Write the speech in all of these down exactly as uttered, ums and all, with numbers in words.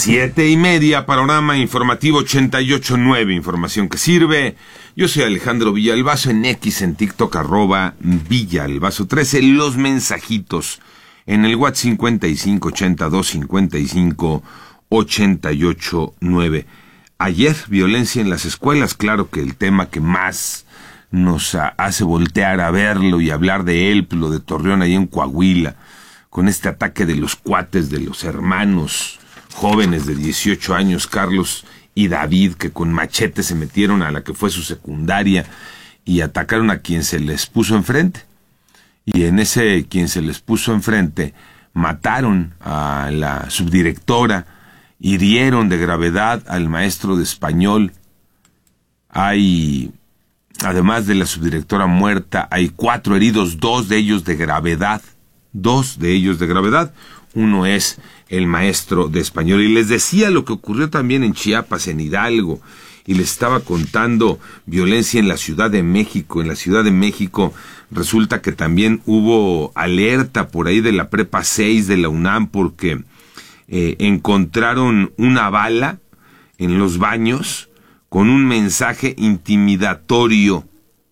Siete y media, Panorama Informativo ochenta y ocho punto nueve, información que sirve. Yo soy Alejandro Villalbazo, en X, en TikTok, arroba Villalbazo trece. Los mensajitos en el WhatsApp cincuenta y cinco ochenta y dos cincuenta y cinco ochenta y ocho nueve. Ayer, violencia en las escuelas, claro que el tema que más nos hace voltear a verlo y hablar de él, lo de Torreón, ahí en Coahuila, con este ataque de los cuates, de los hermanos jóvenes de dieciocho años, Carlos y David, que con machete se metieron a la que fue su secundaria y atacaron a quien se les puso enfrente. Y en ese quien se les puso enfrente, mataron a la subdirectora, hirieron de gravedad al maestro de español. Hay, además de la subdirectora muerta, hay cuatro heridos, dos de ellos de gravedad, dos de ellos de gravedad. Uno es el maestro de español. Y les decía lo que ocurrió también en Chiapas, en Hidalgo, y les estaba contando violencia en la Ciudad de México. En la Ciudad de México resulta que también hubo alerta por ahí de la Prepa seis de la UNAM porque eh, encontraron una bala en los baños con un mensaje intimidatorio.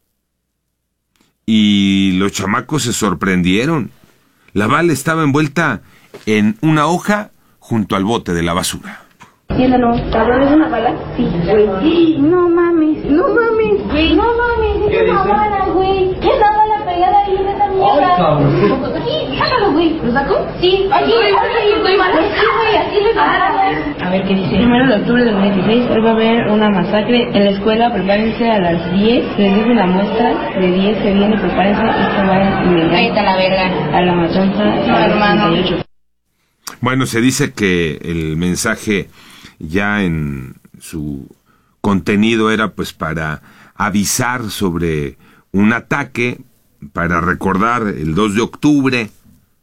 Y los chamacos se sorprendieron. La bala estaba envuelta en una hoja junto al bote de la basura. Siéndalo, ¿cabrón es una bala? Sí, güey. No mames, no mames, güey. No mames, es una bala, güey. Es una bala pegada ahí en esa mierda. Ay, cabrón. Sí, sácalo, güey. ¿Lo sacó? Sí. Aquí, aquí, estoy mal. Sí, güey, aquí le pasa. A ver qué dice. Primero de octubre de dos mil dieciséis, hoy va a haber una masacre en la escuela. Prepárense a las diez. Les dejo una muestra de diez que viene. Prepárense. Esto va a... Ahí está la verga. A la matanza. No, hermano. Bueno, se dice que el mensaje ya en su contenido era pues para avisar sobre un ataque, para recordar el dos de octubre,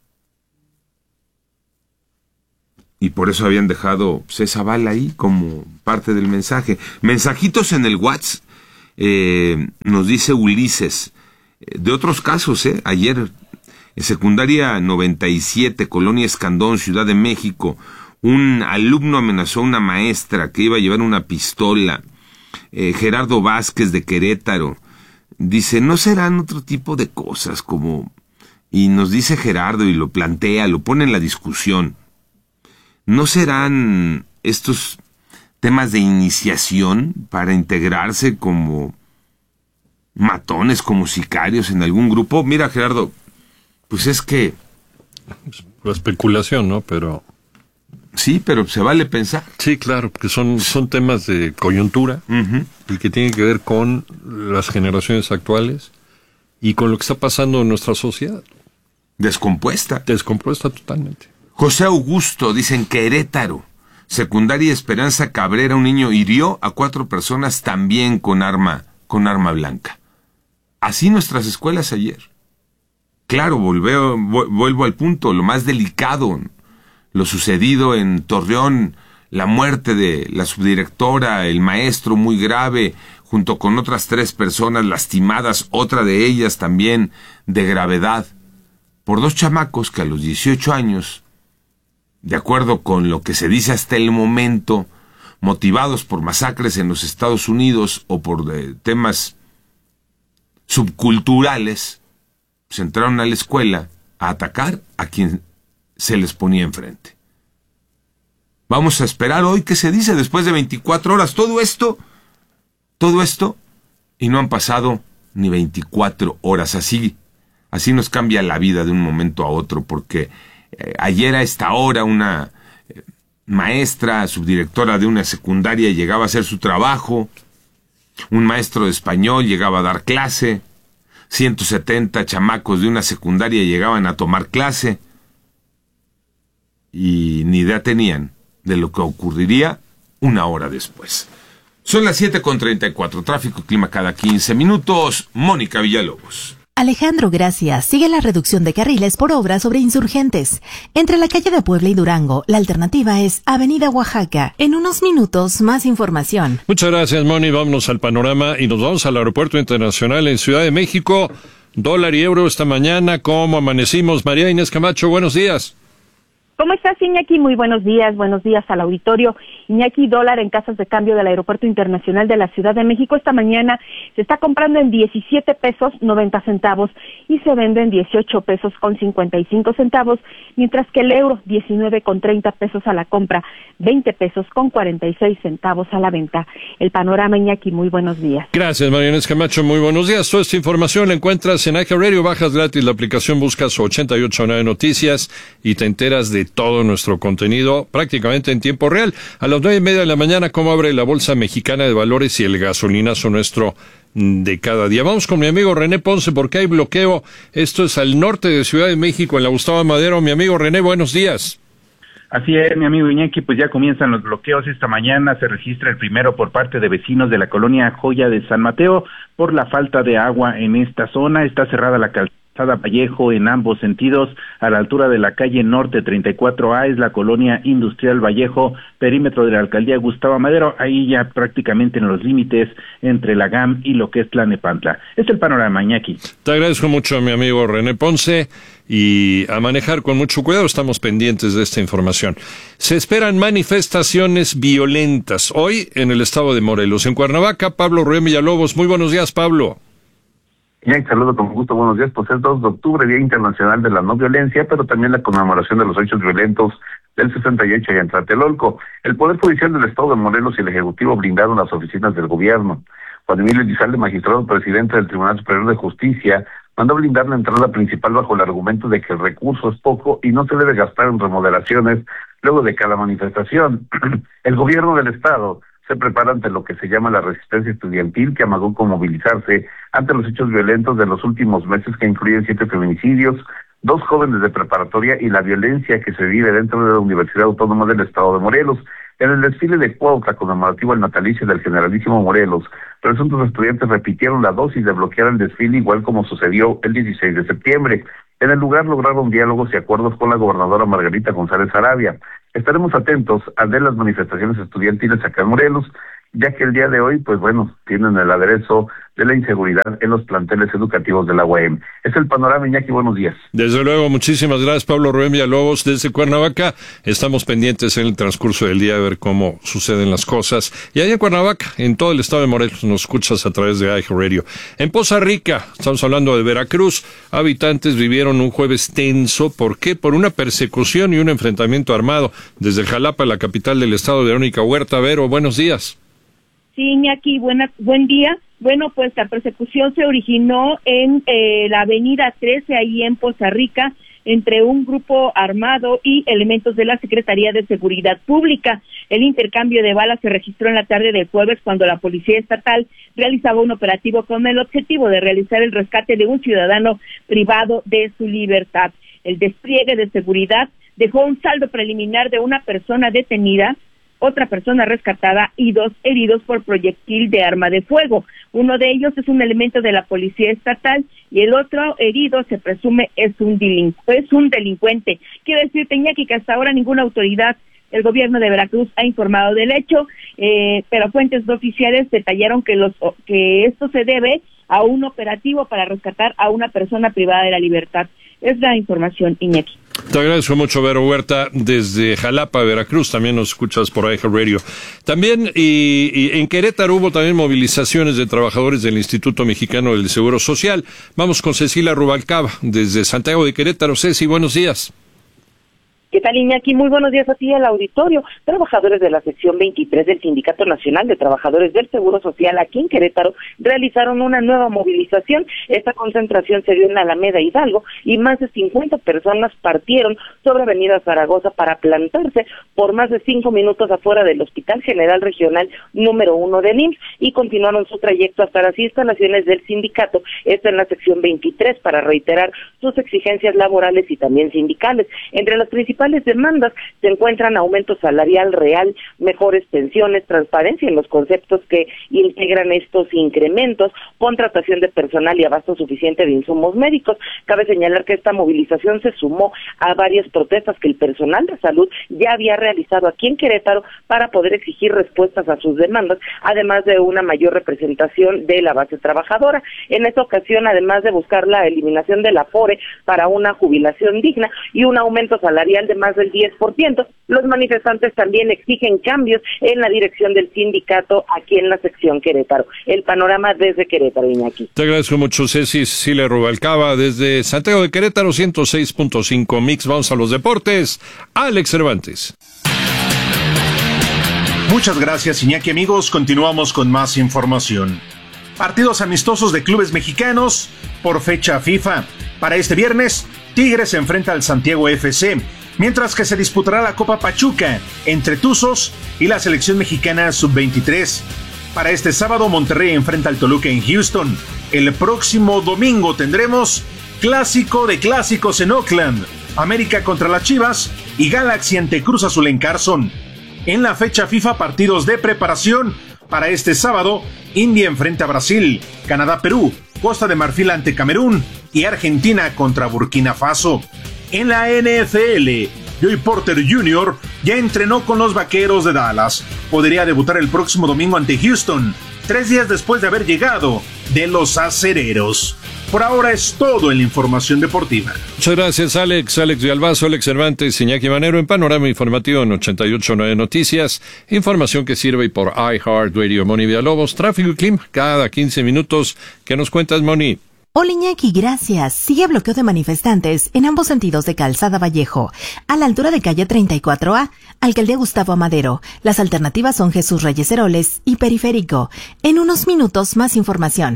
y por eso habían dejado pues, esa bala ahí como parte del mensaje. Mensajitos en el WhatsApp, eh, nos dice Ulises, de otros casos, eh, ayer en secundaria noventa y siete, Colonia Escandón, Ciudad de México, un alumno amenazó a una maestra que iba a llevar una pistola. Eh, Gerardo Vázquez de Querétaro dice, ¿no serán otro tipo de cosas como...? Y nos dice Gerardo y lo plantea, lo pone en la discusión. ¿No serán estos temas de iniciación para integrarse como matones, como sicarios en algún grupo? Mira, Gerardo, pues es que... La especulación, ¿no? Pero... Sí, pero se vale pensar. Sí, claro, porque son, son temas de coyuntura uh-huh. y que tienen que ver con las generaciones actuales y con lo que está pasando en nuestra sociedad. Descompuesta. Descompuesta totalmente. José Augusto, dicen Querétaro, secundaria Esperanza Cabrera, un niño hirió a cuatro personas también con arma, con arma blanca. Así nuestras escuelas ayer. Claro, volveo, vuelvo al punto, lo más delicado, lo sucedido en Torreón, la muerte de la subdirectora, el maestro muy grave, junto con otras tres personas lastimadas, otra de ellas también de gravedad, por dos chamacos que a los dieciocho años, de acuerdo con lo que se dice hasta el momento, motivados por masacres en los Estados Unidos o por eh, temas subculturales, se entraron a la escuela a atacar a quien se les ponía enfrente. Vamos a esperar hoy qué se dice después de veinticuatro horas. Todo esto, todo esto, y no han pasado ni veinticuatro horas. Así, así nos cambia la vida de un momento a otro, porque eh, ayer a esta hora una eh, maestra, subdirectora de una secundaria llegaba a hacer su trabajo, un maestro de español llegaba a dar clase, ciento setenta chamacos de una secundaria llegaban a tomar clase, y ni idea tenían de lo que ocurriría una hora después. Son las siete con treinta y cuatro, tráfico y clima cada quince minutos. Mónica Villalobos. Alejandro, gracias. Sigue la reducción de carriles por obra sobre Insurgentes. Entre la calle de Puebla y Durango, la alternativa es Avenida Oaxaca. En unos minutos, más información. Muchas gracias, Moni. Vámonos al panorama y nos vamos al Aeropuerto Internacional en Ciudad de México. Dólar y euro esta mañana. ¿Cómo amanecimos? María Inés Camacho, buenos días. ¿Cómo estás, Iñaki? Muy buenos días, buenos días al auditorio. Iñaki, dólar en casas de cambio del Aeropuerto Internacional de la Ciudad de México esta mañana se está comprando en diecisiete pesos noventa centavos y se vende en dieciocho pesos con cincuenta y cinco centavos, mientras que el euro diecinueve con treinta pesos a la compra, veinte pesos con cuarenta y seis centavos a la venta. El panorama, Iñaki, muy buenos días. Gracias, Mariana Camacho, muy buenos días. Toda esta información la encuentras en iHeartRadio, bajas gratis la aplicación, buscas ochenta y ocho punto nueve Noticias y te enteras de todo nuestro contenido prácticamente en tiempo real. A las nueve y media de la mañana, cómo abre la Bolsa Mexicana de Valores y el gasolinazo nuestro de cada día. Vamos con mi amigo René Ponce porque hay bloqueo. Esto es al norte de Ciudad de México, en la Gustavo Madero. Mi amigo René, buenos días. Así es, mi amigo Iñaki, pues ya comienzan los bloqueos. Esta mañana se registra el primero por parte de vecinos de la colonia Joya de San Mateo por la falta de agua en esta zona. Está cerrada la calzada Vallejo en ambos sentidos, a la altura de la calle Norte treinta y cuatro A es la colonia industrial Vallejo, perímetro de la alcaldía Gustavo Madero, ahí ya prácticamente en los límites entre la G A M y lo que es Tlalnepantla. Es el panorama, Iñaki. Te agradezco mucho, mi amigo René Ponce, y a manejar con mucho cuidado, estamos pendientes de esta información. Se esperan manifestaciones violentas hoy en el estado de Morelos. En Cuernavaca, Pablo Rubén Villalobos. Muy buenos días, Pablo. Bien, saludo con gusto, buenos días. Pues es dos de octubre, Día Internacional de la No Violencia, pero también la conmemoración de los hechos violentos del sesenta y ocho en Tlatelolco. El Poder Judicial del Estado de Morelos y el Ejecutivo blindaron las oficinas del gobierno. Juan Emilio Elizalde, magistrado presidente del Tribunal Superior de Justicia, mandó blindar la entrada principal bajo el argumento de que el recurso es poco y no se debe gastar en remodelaciones luego de cada manifestación. El gobierno del Estado se prepara ante lo que se llama la resistencia estudiantil, que amagó con movilizarse ante los hechos violentos de los últimos meses, que incluyen siete feminicidios, dos jóvenes de preparatoria y la violencia que se vive dentro de la Universidad Autónoma del Estado de Morelos. En el desfile de Cuautla conmemorativo al natalicio del generalísimo Morelos, presuntos estudiantes repitieron la dosis de bloquear el desfile, igual como sucedió el dieciséis de septiembre. En el lugar lograron diálogos y acuerdos con la gobernadora Margarita González Arabia. Estaremos atentos a de las manifestaciones estudiantiles acá en Morelos, ya que el día de hoy, pues bueno, tienen el aderezo de la inseguridad en los planteles educativos de la U A M. Es el panorama, Iñaki, buenos días. Desde luego, muchísimas gracias, Pablo Rubén Villalobos, desde Cuernavaca. Estamos pendientes en el transcurso del día a ver cómo suceden las cosas. Y allá en Cuernavaca, en todo el estado de Morelos, nos escuchas a través de iHeartRadio. En Poza Rica, estamos hablando de Veracruz, habitantes vivieron un jueves tenso. ¿Por qué? Por una persecución y un enfrentamiento armado desde Jalapa, la capital del estado, de Verónica Huerta. Vero, buenos días. Sí, Iñaki, buena, buen día. Bueno, pues la persecución se originó en eh, la avenida trece, ahí en Poza Rica, entre un grupo armado y elementos de la Secretaría de Seguridad Pública. El intercambio de balas se registró en la tarde del jueves, cuando la Policía Estatal realizaba un operativo con el objetivo de realizar el rescate de un ciudadano privado de su libertad. El despliegue de seguridad dejó un saldo preliminar de una persona detenida, otra persona rescatada y dos heridos por proyectil de arma de fuego. Uno de ellos es un elemento de la Policía Estatal y el otro herido se presume es un, delincu- es un delincuente. Quiero decirte, Iñaki, que hasta ahora ninguna autoridad del gobierno de Veracruz ha informado del hecho, eh, pero fuentes no oficiales detallaron que, los, que esto se debe a un operativo para rescatar a una persona privada de la libertad. Es la información, Iñaki. Te agradezco mucho, Vero Huerta, desde Jalapa, Veracruz. También nos escuchas por iHeartRadio. También, y, y en Querétaro hubo también movilizaciones de trabajadores del Instituto Mexicano del Seguro Social. Vamos con Cecilia Rubalcaba, desde Santiago de Querétaro. Ceci, buenos días. ¿Qué tal, Iñaki? Muy buenos días a ti y al auditorio. Trabajadores de la sección veintitrés del Sindicato Nacional de Trabajadores del Seguro Social aquí en Querétaro realizaron una nueva movilización. Esta concentración se dio en la Alameda Hidalgo y más de cincuenta personas partieron sobre Avenida Zaragoza para plantarse por más de cinco minutos afuera del Hospital General Regional número uno del I M S S y continuaron su trayecto hasta las instalaciones del sindicato, esto en la sección veintitrés, para reiterar sus exigencias laborales y también sindicales. Entre las principales demandas se encuentran aumento salarial real, mejores pensiones, transparencia en los conceptos que integran estos incrementos, contratación de personal y abasto suficiente de insumos médicos. Cabe señalar que esta movilización se sumó a varias protestas que el personal de salud ya había realizado aquí en Querétaro para poder exigir respuestas a sus demandas, además de una mayor representación de la base trabajadora. En esta ocasión, además de buscar la eliminación del afore para una jubilación digna y un aumento salarial de más del diez por ciento. Los manifestantes también exigen cambios en la dirección del sindicato aquí en la sección Querétaro. El panorama desde Querétaro, Iñaki. Te agradezco mucho, Ceci. Cecilia Rubalcaba desde Santiago de Querétaro, ciento seis punto cinco Mix. Vamos a los deportes. Alex Cervantes. Muchas gracias, Iñaki. Amigos, continuamos con más información. Partidos amistosos de clubes mexicanos por fecha FIFA. Para este viernes, Tigres se enfrenta al Santiago F C, mientras que se disputará la Copa Pachuca entre Tuzos y la selección mexicana sub veintitrés. Para este sábado, Monterrey enfrenta al Toluca en Houston. El próximo domingo tendremos clásico de clásicos en Oakland, América contra las Chivas y Galaxy ante Cruz Azul en Carson. En la fecha FIFA, partidos de preparación. Para este sábado, India enfrenta a Brasil, Canadá-Perú, Costa de Marfil ante Camerún y Argentina contra Burkina Faso. En la N F L, Joey Porter junior ya entrenó con los Vaqueros de Dallas. Podría debutar el próximo domingo ante Houston, tres días después de haber llegado de los Acereros. Por ahora es todo en la información deportiva. Muchas gracias, Alex. Alex Villalbazo, Alex Cervantes, Iñaki Manero en Panorama Informativo en ochenta y ocho punto nueve Noticias. Información que sirve por iHeartRadio. Moni Villalobos, tráfico y clima cada quince minutos. ¿Qué nos cuentas, Moni? Hola Iñaki, gracias. Sigue bloqueo de manifestantes en ambos sentidos de Calzada Vallejo, a la altura de calle treinta y cuatro A, Alcaldía Gustavo Amadero. Las alternativas son Jesús Reyes Heroles y Periférico. En unos minutos más información.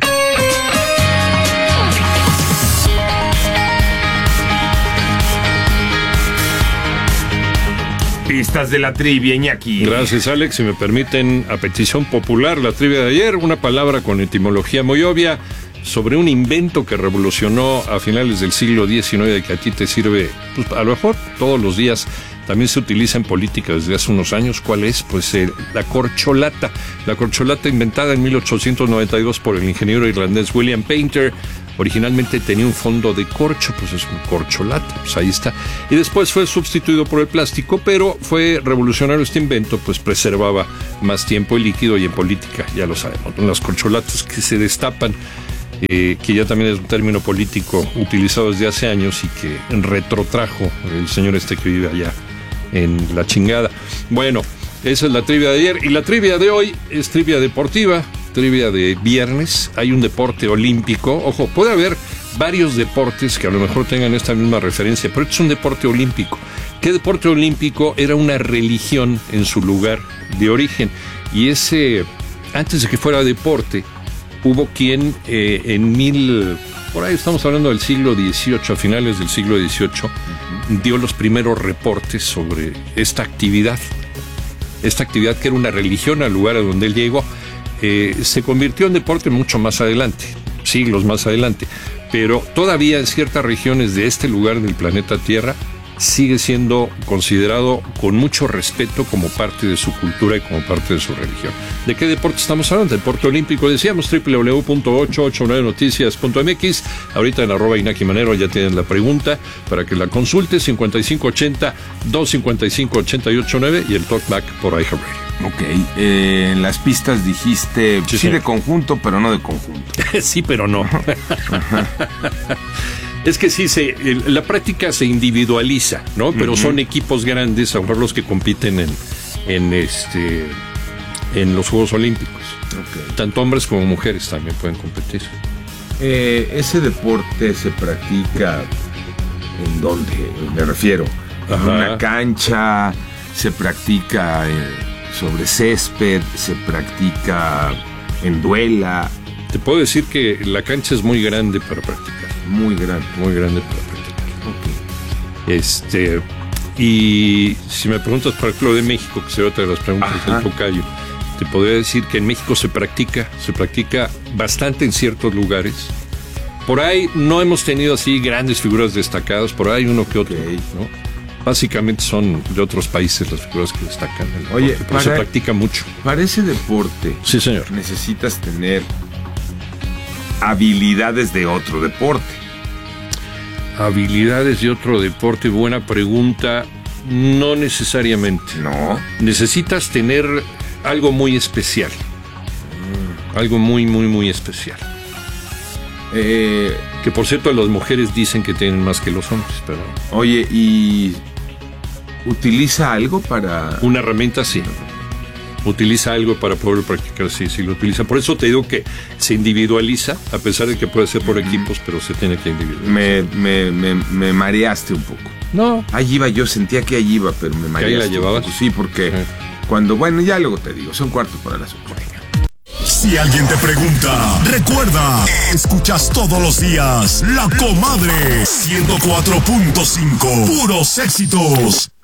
Pistas de la trivia, Iñaki. Gracias, Alex. Si me permiten, a petición popular, la trivia de ayer, una palabra con etimología muy obvia sobre un invento que revolucionó a finales del siglo diecinueve y que a ti te sirve, pues, a lo mejor todos los días. También se utiliza en política desde hace unos años. ¿Cuál es? Pues eh, la corcholata. La corcholata inventada en mil ochocientos noventa y dos por el ingeniero irlandés William Painter. Originalmente tenía un fondo de corcho, pues es un corcholata, pues ahí está. Y después fue sustituido por el plástico, pero fue revolucionario este invento, pues preservaba más tiempo el líquido y en política, ya lo sabemos, las corcholatas que se destapan, eh, que ya también es un término político utilizado desde hace años y que retrotrajo el señor este que vive allá en la chingada. Bueno, esa es la trivia de ayer y la trivia de hoy es trivia deportiva. Trivia de viernes, hay un deporte olímpico. Ojo, puede haber varios deportes que a lo mejor tengan esta misma referencia, pero este es un deporte olímpico. ¿Qué deporte olímpico? Era una religión en su lugar de origen. Y ese, antes de que fuera deporte, hubo quien eh, en mil, por ahí estamos hablando del siglo dieciocho, a finales del siglo dieciocho, dio los primeros reportes sobre esta actividad. Esta actividad que era una religión al lugar a donde él llegó. Eh, se convirtió en deporte mucho más adelante, siglos más adelante, pero todavía en ciertas regiones de este lugar del planeta Tierra sigue siendo considerado con mucho respeto como parte de su cultura y como parte de su religión. ¿De qué deporte estamos hablando? Deporte olímpico, decíamos, doble u doble u doble u punto ochocientos ochenta y nueve noticias punto m x. Ahorita en arroba Iñaki Manero ya tienen la pregunta para que la consulte, cincuenta y cinco ochenta, doscientos cincuenta y cinco, ochenta y ocho nueve y el talkback por iHeartRadio. Ok, eh, en las pistas dijiste sí, sí de conjunto, pero no de conjunto. Sí, pero no. Es que sí, se, la práctica se individualiza, ¿no? Pero uh-huh. Son equipos grandes, a lo mejor los que compiten en, en, este, en los Juegos Olímpicos. Okay. Tanto hombres como mujeres también pueden competir. Eh, ¿Ese deporte se practica en dónde? Me refiero. ¿En Ajá. una cancha? ¿Se practica en... sobre césped? ¿Se practica en duela? Te puedo decir que la cancha es muy grande para practicar. Muy grande. Muy grande para practicar. Okay. Este, y si me preguntas, por ejemplo, de México, que será otra de las preguntas del tocayo, te podría decir que en México se practica, se practica bastante en ciertos lugares. Por ahí no hemos tenido así grandes figuras destacadas, por ahí uno que otro, okay. ¿no? Básicamente son de otros países las figuras que destacan. Oye, deporte, pero para, se practica mucho. Para ese deporte, sí, señor, necesitas tener habilidades de otro deporte. Habilidades de otro deporte, buena pregunta. No necesariamente. No. Necesitas tener algo muy especial. Mm. Algo muy, muy, muy especial. Eh, que por cierto las mujeres dicen que tienen más que los hombres, pero... Oye, y ¿Utiliza algo para...? Una herramienta, sí. Utiliza algo para poder practicar, sí, sí lo utiliza. Por eso te digo que se individualiza, a pesar de que puede ser por equipos, pero se tiene que individualizar. Me, me, me, me mareaste un poco. No. Ahí iba, yo sentía que allí iba, pero me mareaste. ¿Que ahí la llevabas? Sí, porque sí. Cuando, bueno, ya luego te digo, son cuartos para las ocho. Si alguien te pregunta, recuerda, escuchas todos los días La Comadre ciento cuatro punto cinco, puros éxitos.